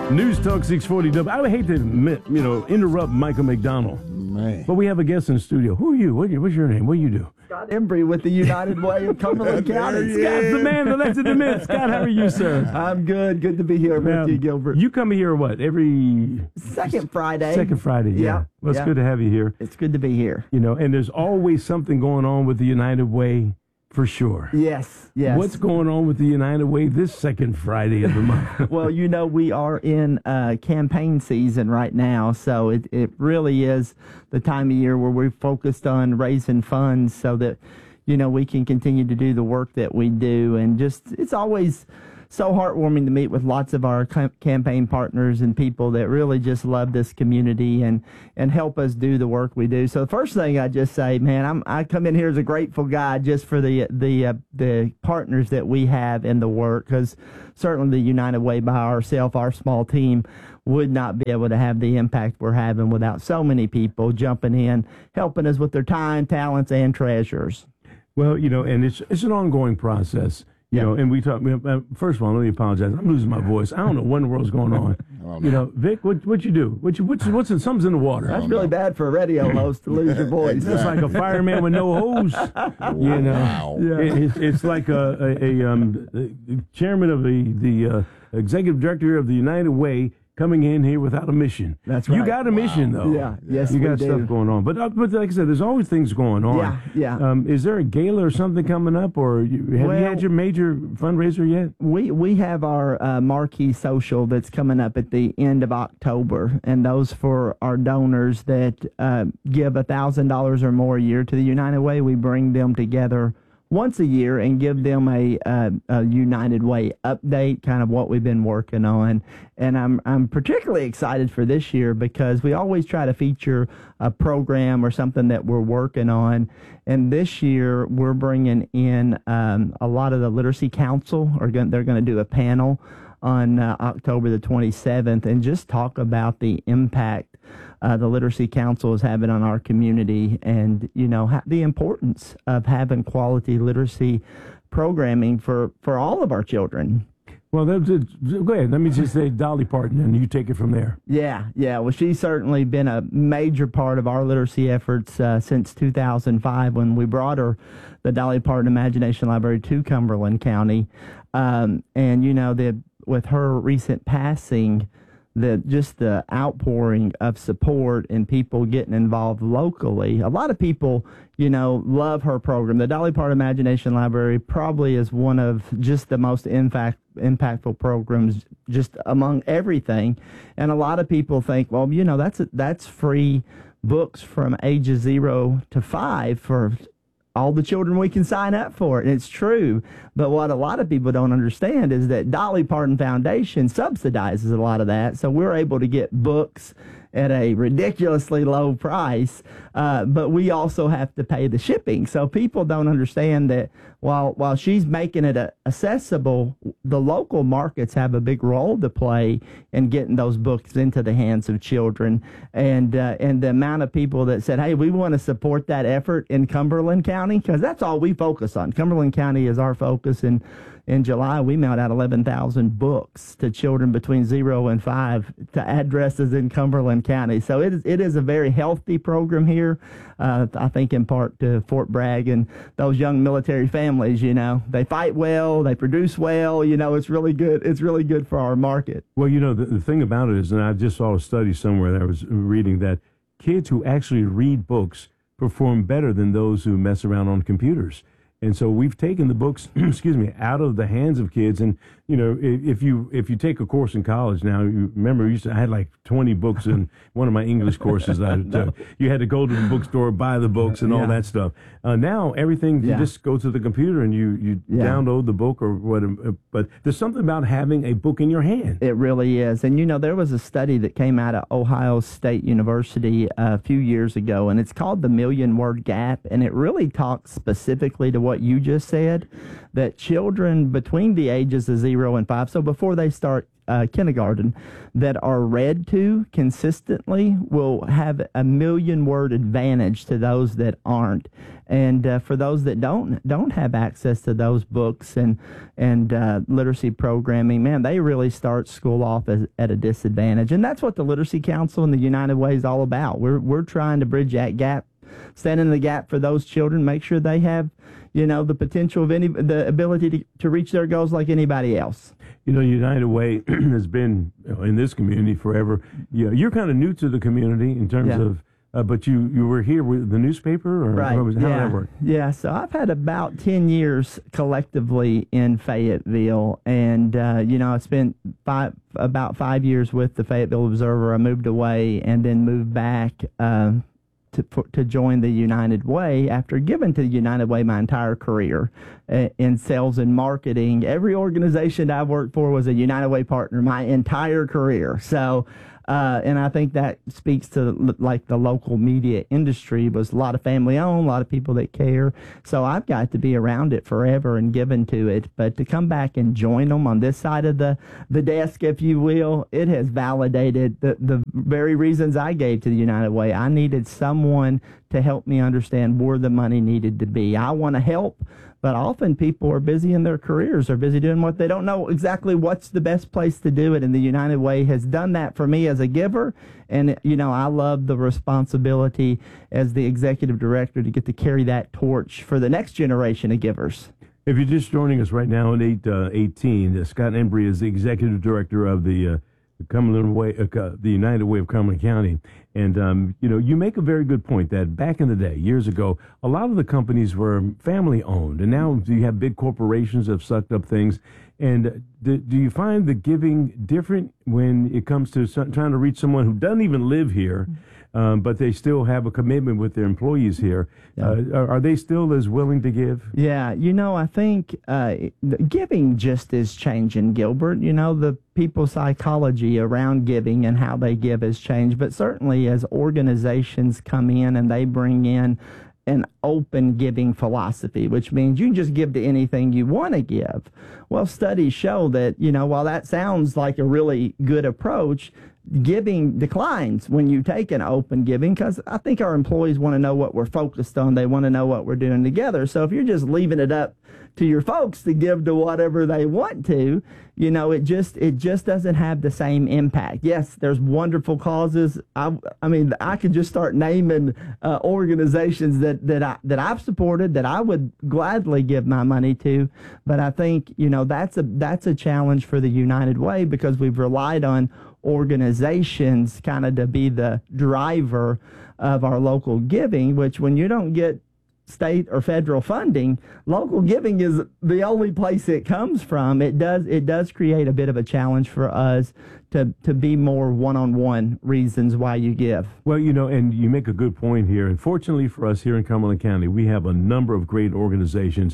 News Talk 640. I would hate to, interrupt Michael McDonald. Man. But we have a guest in the studio. Who are you? What's your name? What do you do? Scott Embry with the United Way of Cumberland County. Scott's the man that lets it admit. Scott, how are you, sir? I'm good. Good to be here with you, Gilbert. You come here what? Every second Friday. Second Friday, yeah. Well, it's good to have you here. It's good to be here. And there's always something going on with the United Way. For sure. Yes. What's going on with the United Way this second Friday of the month? Well, we are in campaign season right now, so it really is the time of year where we're focused on raising funds so that, we can continue to do the work that we do. And it's always so heartwarming to meet with lots of our campaign partners and people that really just love this community and help us do the work we do. So the first thing I just say, man, I come in here as a grateful guy just for the partners that we have in the work, because certainly the United Way by ourselves, our small team, would not be able to have the impact we're having without so many people jumping in, helping us with their time, talents, and treasures. Well, and it's an ongoing process. And we talk. First of all, let me apologize. I'm losing my voice. I don't know what in the world's going on. Vic, what you do? Something's in the water. That's really bad for a radio host to lose your voice. It's like a fireman with no hose. Wow. It's like a chairman of the executive director of the United Way coming in here without a mission. That's right. You got a mission, though. Yeah. Yes, you got stuff going on. But like I said, there's always things going on. Yeah. Is there a gala or something coming up, or have you had your major fundraiser yet? We have our marquee social that's coming up at the end of October, and those for our donors that give $1,000 or more a year to the United Way. We bring them together once a year and give them a United Way update, kind of what we've been working on. And I'm particularly excited for this year because we always try to feature a program or something that we're working on. And this year we're bringing in a lot of the Literacy Council. They're going to do a panel on October the 27th and just talk about the impact the Literacy Council is having on our community, and the importance of having quality literacy programming for all of our children. Well, go ahead. Let me just say Dolly Parton, and you take it from there. Yeah. Well, she's certainly been a major part of our literacy efforts since 2005 when we brought her, the Dolly Parton Imagination Library, to Cumberland County. With her recent passing, the outpouring of support and people getting involved locally. A lot of people, love her program. The Dolly Parton Imagination Library probably is one of just the most impactful programs just among everything. And a lot of people think, well, that's free books from ages 0 to 5 for all the children we can sign up for it. And it's true. But what a lot of people don't understand is that Dolly Parton Foundation subsidizes a lot of that. So we're able to get books at a ridiculously low price, but we also have to pay the shipping. So people don't understand that while she's making it accessible, the local markets have a big role to play in getting those books into the hands of children. And the amount of people that said, hey, we want to support that effort in Cumberland County, because that's all we focus on. Cumberland County is our focus. And in July, we mailed out 11,000 books to children between 0 and 5 to addresses in Cumberland County. So it is a very healthy program here, I think in part to Fort Bragg and those young military families. They fight well, they produce well. It's really good. It's really good for our market. Well, the thing about it is, and I just saw a study somewhere that I was reading, that kids who actually read books perform better than those who mess around on computers. And so we've taken the books, out of the hands of kids. And if you take a course in college now, you remember I had like 20 books in one of my English courses. You had to go to the bookstore, buy the books, and all that stuff. Now everything you just go to the computer and you download the book or whatever. But there's something about having a book in your hand. It really is. And there was a study that came out of Ohio State University a few years ago, and it's called the Million Word Gap, and it really talks specifically to what you just said, that children between the ages of 0 and 5, so before they start kindergarten that are read to consistently will have a 1,000,000-word advantage to those that aren't. And for those that don't have access to those books and literacy programming, man, they really start school off at a disadvantage. And that's what the Literacy Council and the United Way is all about. We're trying to bridge that gap, stand in the gap for those children, make sure they have, the potential of the ability to reach their goals like anybody else. United Way has been in this community forever. You're kind of new to the community in terms of, but you were here with the newspaper, or right? How did that work? Yeah, so I've had about 10 years collectively in Fayetteville, and I spent about 5 years with the Fayetteville Observer. I moved away and then moved back to join the United Way after giving to the United Way my entire career in sales and marketing. Every organization I've worked for was a United Way partner my entire career. So, and I think that speaks to like the local media industry was a lot of family owned, a lot of people that care. So I've got to be around it forever and given to it. But to come back and join them on this side of the desk, if you will, it has validated the very reasons I gave to the United Way. I needed someone to help me understand where the money needed to be. I want to help, but often people are busy in their careers, are busy doing what they don't know exactly what's the best place to do it. And the United Way has done that for me as a giver. And, I love the responsibility as the executive director to get to carry that torch for the next generation of givers. If you're just joining us right now at 8:18, Scott Embry is the executive director of the Cumberland Way, the United Way of Cumberland County. And, you make a very good point that back in the day, years ago, a lot of the companies were family owned. And now you have big corporations that have sucked up things. And do you find the giving different when it comes to trying to reach someone who doesn't even live here, but they still have a commitment with their employees here? Yeah. Are they still as willing to give? Yeah, I think giving just is changing, Gilbert. The people's psychology around giving and how they give has changed. But certainly as organizations come in and they bring in an open giving philosophy, which means you can just give to anything you want to give. Well, studies show that, while that sounds like a really good approach, giving declines when you take an open giving, because I think our employees want to know what we're focused on. They want to know what we're doing together. So if you're just leaving it up to your folks to give to whatever they want to, it just doesn't have the same impact. Yes, there's wonderful causes. I mean, I could just start naming organizations that I've supported that I would gladly give my money to. But I think that's a challenge for the United Way, because we've relied on organizations kind of to be the driver of our local giving, which when you don't get state or federal funding, local giving is the only place it comes from. It does create a bit of a challenge for us to be more one-on-one reasons why you give. Well, and you make a good point here. And fortunately for us here in Cumberland County, we have a number of great organizations.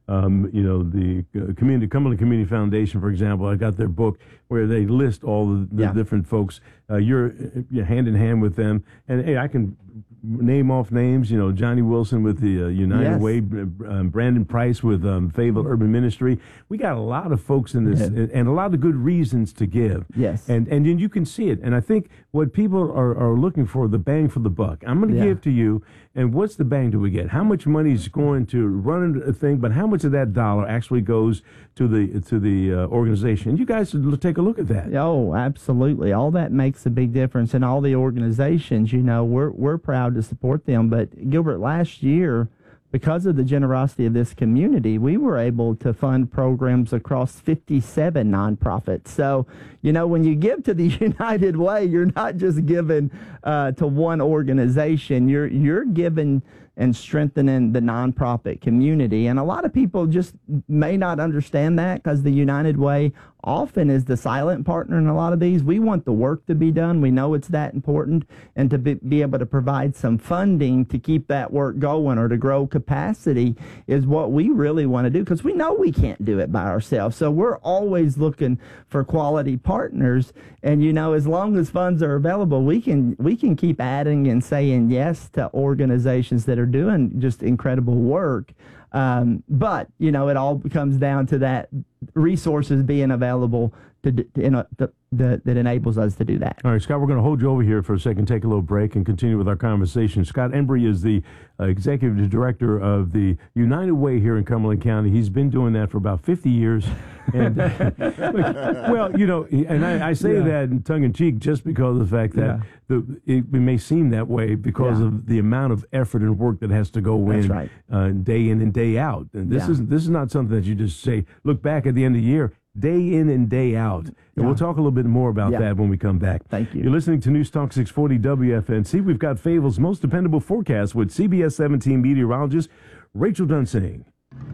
The Cumberland Community Foundation, for example, I got their book where they list all the different folks. You're hand in hand with them. And hey, I can name off names, Johnny Wilson with the United Way, Brandon Price with Fayetteville Urban Ministry. We got a lot of folks in this and a lot of good reasons to give. Yes. And then you can see it. And I think what people are looking for, the bang for the buck. I'm going to give to you, and what's the bang do we get? How much money is going to run a thing, but how much of that dollar actually goes to the organization? And you guys should take a look at that. Oh, absolutely. All that makes a big difference. And all the organizations, we're proud to support them. But Gilbert, last year, because of the generosity of this community, we were able to fund programs across 57 nonprofits. So, when you give to the United Way, you're not just giving to one organization. You're giving and strengthening the nonprofit community. And a lot of people just may not understand that, because the United Way often is the silent partner in a lot of these. We want the work to be done. We know it's that important, and to be able to provide some funding to keep that work going or to grow capacity is what we really want to do, because we know we can't do it by ourselves. So we're always looking for quality partners. And, as long as funds are available, we can keep adding and saying yes to organizations that are doing just incredible work. But, it all comes down to that resources being available that enables us to do that. All right, Scott, we're going to hold you over here for a second, take a little break, and continue with our conversation. Scott Embry is the executive director of the United Way here in Cumberland County. He's been doing that for about 50 years. And, well, and I say that in tongue-in-cheek just because of the fact that it may seem that way because of the amount of effort and work that has to go in day in and day out. And this is not something that you just say, look back at the end of the year. Day in and day out. And we'll talk a little bit more about that when we come back. Thank you. You're listening to News Talk 640 WFNC. We've got Fayetteville's most dependable forecast with CBS 17 meteorologist Rachel Dunsing.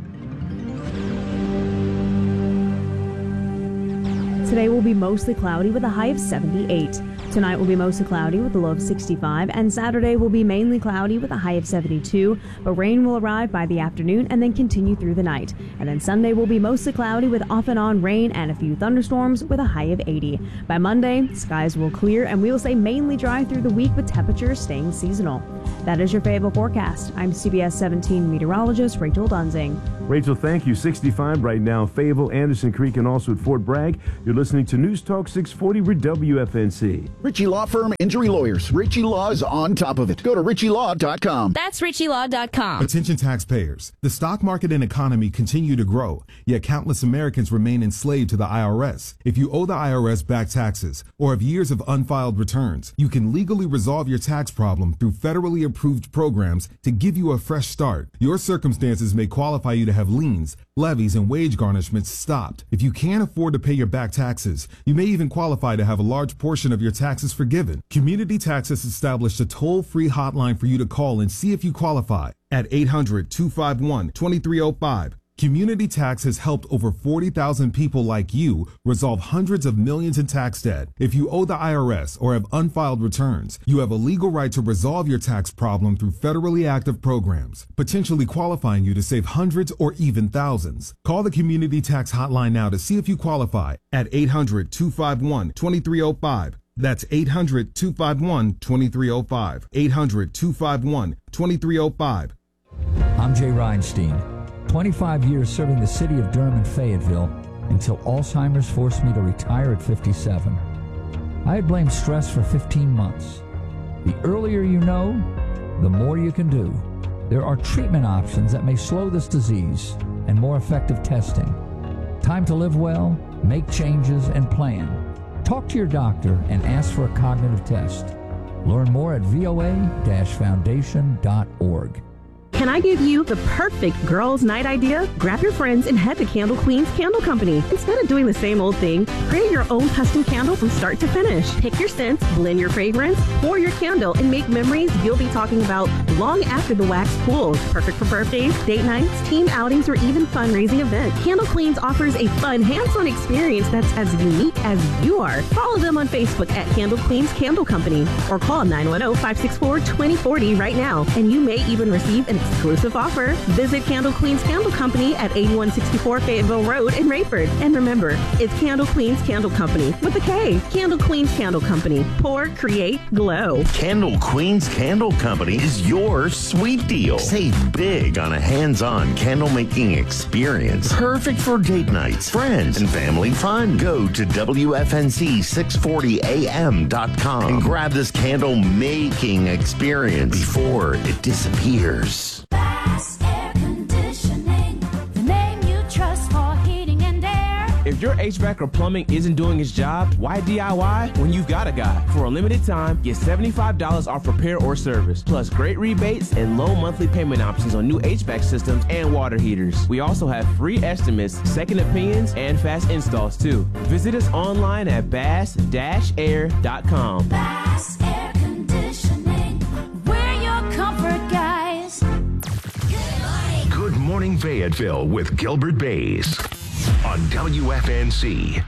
Today will be mostly cloudy with a high of 78. Tonight will be mostly cloudy with a low of 65, and Saturday will be mainly cloudy with a high of 72, but rain will arrive by the afternoon and then continue through the night. And then Sunday will be mostly cloudy with off and on rain and a few thunderstorms with a high of 80. By Monday, skies will clear and we will stay mainly dry through the week with temperatures staying seasonal. That is your Fayetteville forecast. I'm CBS 17 meteorologist Rachel Dunsing. Rachel, thank you. 65 right now, Fayetteville, Anderson Creek, and also at Fort Bragg. You're listening to News Talk 640 with WFNC. Ritchie Law Firm, Injury Lawyers. Ritchie Law is on top of it. Go to ritchielaw.com. That's ritchielaw.com. Attention taxpayers. The stock market and economy continue to grow, yet countless Americans remain enslaved to the IRS. If you owe the IRS back taxes or have years of unfiled returns, you can legally resolve your tax problem through federally approved programs to give you a fresh start. Your circumstances may qualify you to have liens, levies, and wage garnishments stopped. If you can't afford to pay your back taxes, you may even qualify to have a large portion of your taxes forgiven. Community Tax has established a toll-free hotline for you to call and see if you qualify at 800-251-2305. Community Tax has helped over 40,000 people like you resolve hundreds of millions in tax debt. If you owe the IRS or have unfiled returns, you have a legal right to resolve your tax problem through federally active programs, potentially qualifying you to save hundreds or even thousands. Call the Community Tax Hotline now to see if you qualify at 800-251-2305. That's 800-251-2305. 800-251-2305. I'm Jay Reinstein. 25 years serving the city of Durham and Fayetteville until Alzheimer's forced me to retire at 57. I had blamed stress for 15 months. The earlier you know, the more you can do. There are treatment options that may slow this disease and more effective testing. Time to live well, make changes, and plan. Talk to your doctor and ask for a cognitive test. Learn more at voa-foundation.org. Can I give you the perfect girls' night idea? Grab your friends and head to Candle Queen's Candle Company. Instead of doing the same old thing, create your own custom candle from start to finish. Pick your scents, blend your fragrance, pour your candle, and make memories you'll be talking about long after the wax cools. Perfect for birthdays, date nights, team outings, or even fundraising events. Candle Queens offers a fun, hands-on experience that's as unique as you are. Follow them on Facebook at Candle Queen's Candle Company or call 910-564-2040 right now, and you may even receive an exclusive offer. Visit Candle Queen's Candle Company at 8164 Fayetteville Road in Rayford. And remember, it's Candle Queen's Candle Company with a K. Candle Queen's Candle Company. Pour, create, glow. Candle Queen's Candle Company is your sweet deal. Save big on a hands-on candle making experience. Perfect for date nights, friends, and family fun. Go to WFNC640am.com and grab this candle making experience before it disappears. Bass Air Conditioning, the name you trust for heating and air. If your HVAC or plumbing isn't doing its job, why DIY when you've got a guy? For a limited time, get $75 off repair or service, plus great rebates and low monthly payment options on new HVAC systems and water heaters. We also have free estimates, second opinions, and fast installs too. Visit us online at bass-air.com. Bass Air Conditioning, we're your comfort guys. Good Morning Fayetteville with Gilbert Bays on WFNC.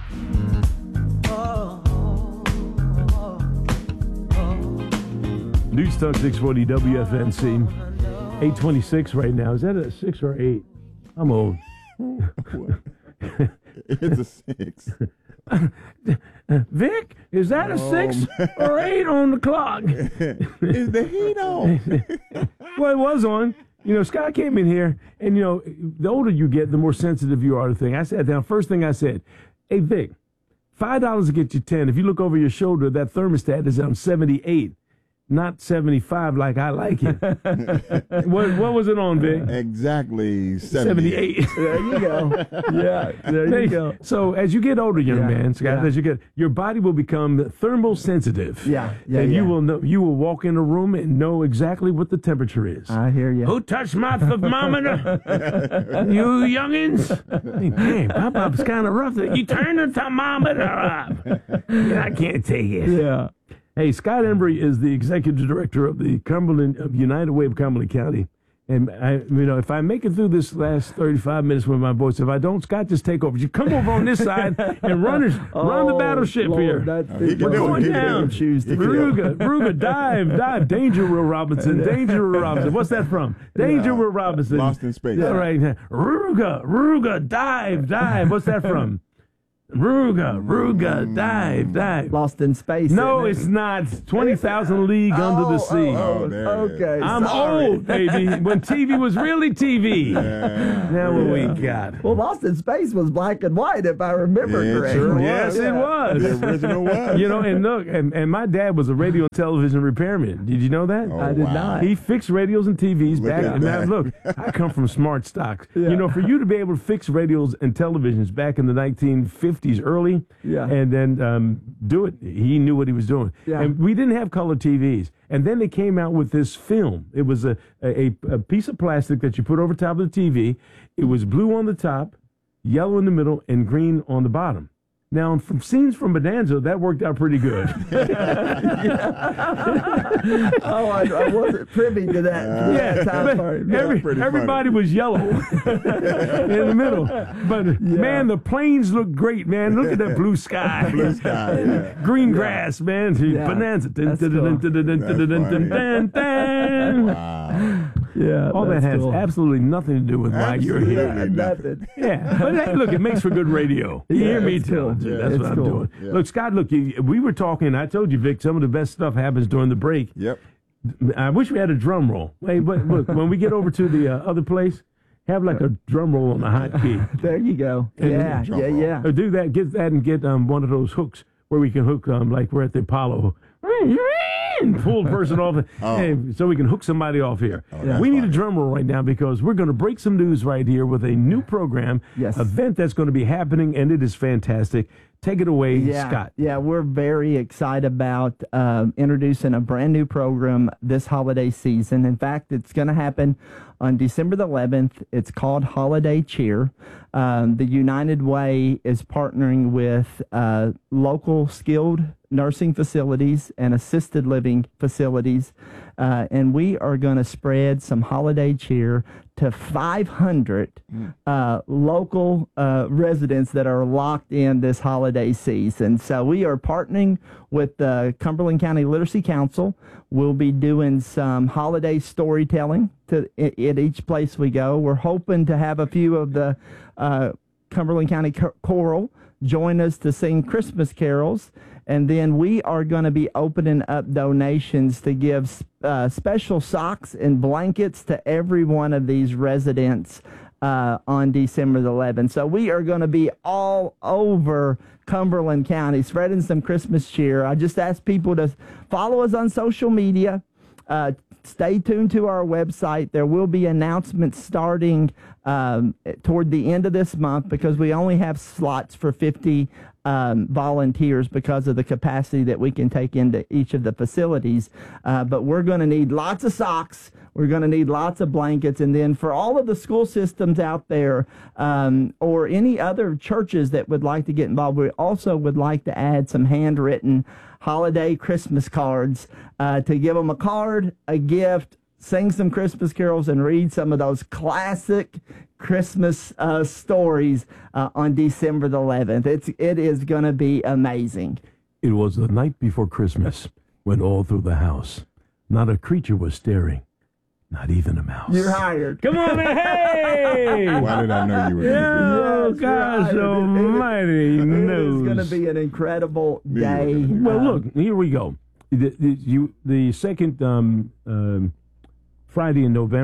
News Talk 640 WFNC. 8:26 right now. Is that a 6 or 8? I'm old. It's a 6. Vic, is that a 6 or 8 on the clock? Is the heat on? Well, it was on. Scott came in here, and, the older you get, the more sensitive you are to things. I sat down. First thing I said, hey, Vic, $5 to get you 10. If you look over your shoulder, that thermostat is on 78. Not 75 like I like it. What was it on, Vic? Exactly 78. There you go. Yeah, there you go. So as you get older, young man, Scott, as you get, your body will become thermal sensitive. And you will know. You will walk in a room and know exactly what the temperature is. I hear you. Who touched my thermometer? You youngins. Hey, man, Pop-Pop's kind of rough. You turn the thermometer up. I can't take it. Yeah. Hey, Scott Embry is the executive director of the United Way of Cumberland County. And if I make it through this last 35 minutes with my voice, if I don't, Scott, just take over. You come over on this side and run the battleship here. We're going down. Ruga, dive. Danger, Will Robinson. Danger, Will Robinson. What's that from? Danger, Will Robinson. Lost in Space. All right. Ruga, dive. What's that from? Ruga, dive. Lost in Space. No, it's not. 20,000 League Under the Sea. Okay. I'm old, baby. When TV was really TV. Now what we got? Well, Lost in Space was black and white, if I remember correctly. Sure Yes, it was. The original was. And look, and my dad was a radio and television repairman. Did you know that? Oh, I did not. He fixed radios and TVs back. at And now, that. look, I come from smart stock. For you to be able to fix radios and televisions back in the 1950s early, and then do it, he knew what he was doing. And we didn't have color TVs. And then they came out with this film. It was a piece of plastic that you put over top of the TV. It was blue on the top, yellow in the middle, and green on the bottom. Now, from scenes from Bonanza, that worked out pretty good. I wasn't privy to that. Everybody was yellow in the middle. But, man, the planes look great, man. Look at that blue sky. Blue sky, Green grass, man. Bonanza. Wow. Yeah, all that has absolutely nothing to do with why you're here. Nothing. Yeah, but hey, look, it makes for good radio. You hear me too. Cool. That's what I'm doing. Yeah. Look, Scott, we were talking. I told you, Vic, some of the best stuff happens during the break. Yep. I wish we had a drum roll. Hey, but look, when we get over to the other place, have like a drum roll on the hot key. There you go. Yeah. Do that. Get that and get one of those hooks where we can hook like we're at the Apollo. Pull the person off, so we can hook somebody off here. We need a drum roll right now because we're going to break some news right here with a new program, event that's going to be happening, and it is fantastic. Take it away, Scott. Yeah, we're very excited about introducing a brand new program this holiday season. In fact, it's going to happen on December the 11th. It's called Holiday Cheer. The United Way is partnering with local skilled nursing facilities and assisted living facilities, and we are going to spread some holiday cheer to 500 local residents that are locked in this holiday season. So we are partnering with the Cumberland County Literacy Council. We'll be doing some holiday storytelling at each place we go. We're hoping to have a few of the Cumberland County Choral join us to sing Christmas carols. And then we are going to be opening up donations to give special socks and blankets to every one of these residents on December the 11th. So we are going to be all over Cumberland County spreading some Christmas cheer. I just ask people to follow us on social media. Stay tuned to our website. There will be announcements starting toward the end of this month because we only have slots for 50 volunteers because of the capacity that we can take into each of the facilities. But we're going to need lots of socks. We're going to need lots of blankets. And then for all of the school systems out there or any other churches that would like to get involved, we also would like to add some handwritten holiday Christmas cards to give them a card, a gift, sing some Christmas carols, and read some of those classic Christmas stories on December the 11th. It is going to be amazing. It was the night before Christmas when all through the house, not a creature was staring, not even a mouse. You're hired. Come on, man. Hey! Why did I know you were going to do Oh, Yes, gosh right. almighty knows. It's going to be an incredible day. Well, look, here we go. The second Friday in November,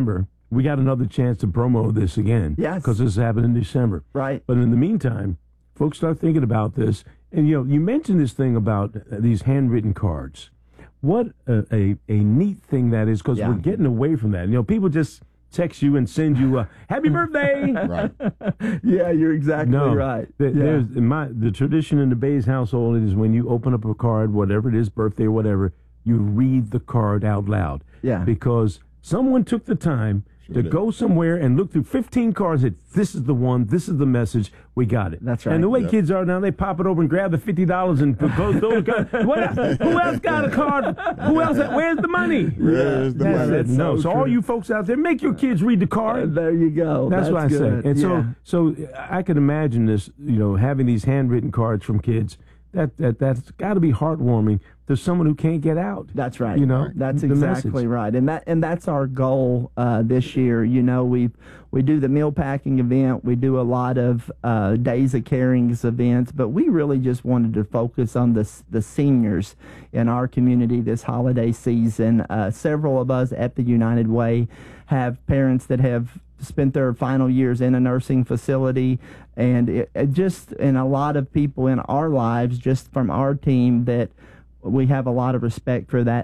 we got another chance to promo this again. Yes. Because this happened in December. Right. But in the meantime, folks start thinking about this. And, you mentioned this thing about these handwritten cards. What a neat thing that is, because we're getting away from that. People just text you and send you a happy birthday. Right. Yeah, you're exactly right. There's the tradition in the Bays household is when you open up a card, whatever it is, birthday or whatever, you read the card out loud. Yeah. Because someone took the time to go somewhere and look through 15 cards that this is the one, this is the message, we got it. That's right. And the way kids are now, they pop it over and grab the $50 and close those cards. Who else got a card? Who else? Where's the money? Where's the money? That's so so all you folks out there, make your kids read the card. There you go. That's what I good. say. And so I can imagine this, having these handwritten cards from kids. That's got to be heartwarming to someone who can't get out. That's right. That's the exactly message. right. And that's our goal this year. We do the meal packing event. We do a lot of Days of Carings events, but we really just wanted to focus on the seniors in our community this holiday season. Several of us at the United Way have parents that have spent their final years in a nursing facility, and a lot of people in our lives, just from our team, that we have a lot of respect for that